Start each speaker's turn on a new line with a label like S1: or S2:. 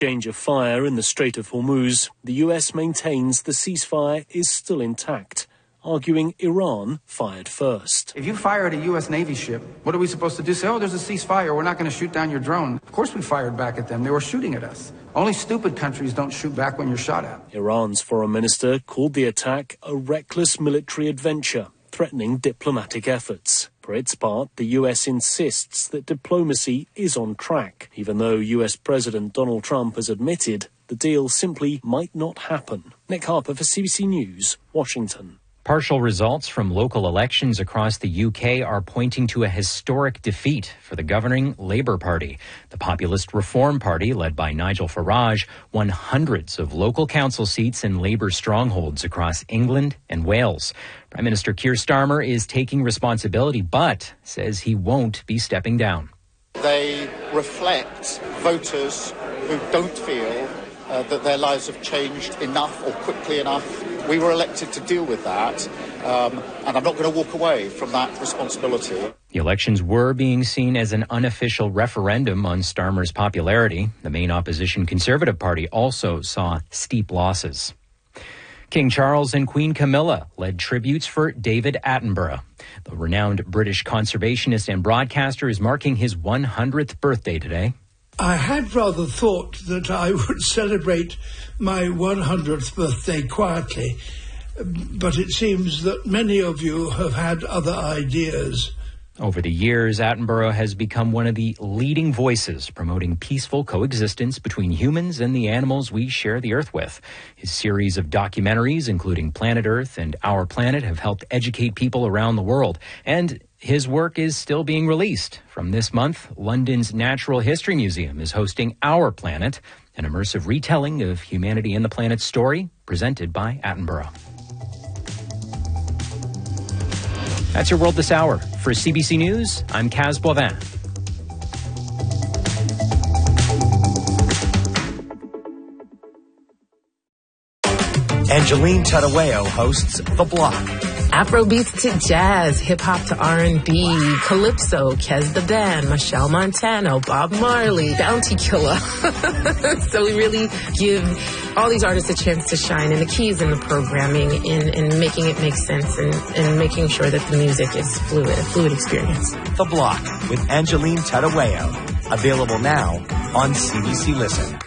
S1: Exchange of fire in the Strait of Hormuz, the US maintains the ceasefire is still intact, arguing Iran fired first.
S2: If you fire at a U.S. Navy ship, what are we supposed to do? Say, oh, there's a ceasefire, we're not going to shoot down your drone. Of course we fired back at them. They were shooting at us. Only stupid countries don't shoot back when you're shot at.
S1: Iran's foreign minister called the attack a reckless military adventure, threatening diplomatic efforts. For its part, the US insists that diplomacy is on track, even though US President Donald Trump has admitted the deal simply might not happen. Nick Harper for CBC News, Washington.
S3: Partial results from local elections across the UK are pointing to a historic defeat for the governing Labour Party. The Populist Reform Party, led by Nigel Farage, won hundreds of local council seats in Labour strongholds across England and Wales. Prime Minister Keir Starmer is taking responsibility, but says he won't be stepping down.
S4: They reflect voters who don't feel that their lives have changed enough or quickly enough. We were elected to deal with that, and I'm not going to walk away from that responsibility.
S3: The elections were being seen as an unofficial referendum on Starmer's popularity. The main opposition Conservative Party also saw steep losses. King Charles and Queen Camilla led tributes for David Attenborough. The renowned British conservationist and broadcaster is marking his 100th birthday today.
S5: I had rather thought that I would celebrate my 100th birthday quietly, but it seems that many of you have had other ideas.
S3: Over the years, Attenborough has become one of the leading voices promoting peaceful coexistence between humans and the animals we share the Earth with. His series of documentaries, including Planet Earth and Our Planet, have helped educate people around the world. And his work is still being released. From this month, London's Natural History Museum is hosting Our Planet, an immersive retelling of humanity and the planet's story, presented by Attenborough. That's your world this hour. For CBC News, I'm Kaz Boivin.
S6: Angeline Tadaweo hosts The Block.
S7: Afrobeats to jazz, hip-hop to R&B, calypso, Kez the Band, Michelle Montano, Bob Marley, Bounty Killer. So we really give all these artists a chance to shine, and the key is in the programming, in making it make sense, and making sure that the music is a fluid experience.
S6: The Block with Angeline Tadaweo. Available now on CBC Listen.